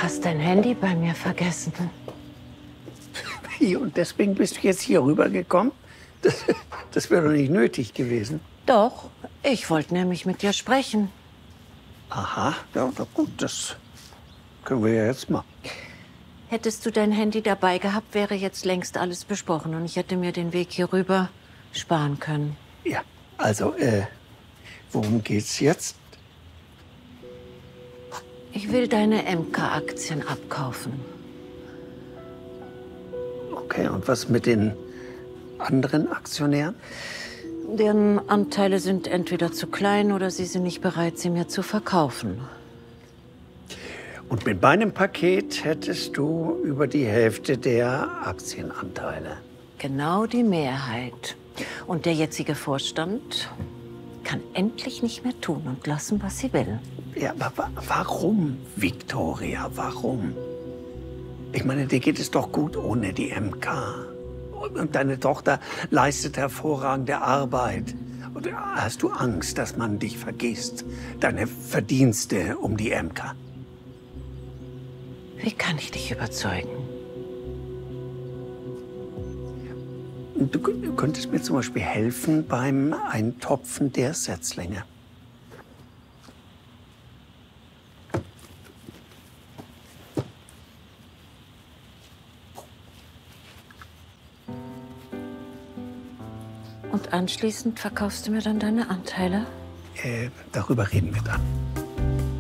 hast dein Handy bei mir vergessen. Und deswegen bist du jetzt hier rübergekommen? Das wäre doch nicht nötig gewesen. Doch, ich wollte nämlich mit dir sprechen. Aha, ja, na gut, das können wir ja jetzt machen. Hättest du dein Handy dabei gehabt, wäre jetzt längst alles besprochen und ich hätte mir den Weg hier rüber sparen können. Ja, also, worum geht's jetzt? Ich will deine MK-Aktien abkaufen. Okay, und was mit den anderen Aktionären? Deren Anteile sind entweder zu klein oder sie sind nicht bereit, sie mir zu verkaufen. Und mit meinem Paket hättest du über die Hälfte der Aktienanteile. Genau die Mehrheit. Und der jetzige Vorstand kann endlich nicht mehr tun und lassen, was sie will. Ja, aber warum, Victoria, warum? Ich meine, dir geht es doch gut ohne die MK. Und deine Tochter leistet hervorragende Arbeit. Und hast du Angst, dass man dich vergisst? Deine Verdienste um die MK? Wie kann ich dich überzeugen? Du könntest mir zum Beispiel helfen beim Eintopfen der Setzlinge. Und anschließend verkaufst du mir dann deine Anteile? Darüber reden wir dann.